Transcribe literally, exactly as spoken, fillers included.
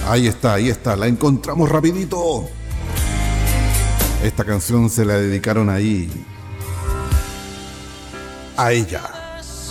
Ahí está, ahí está, la encontramos rapidito. Esta canción se la dedicaron ahí a ella.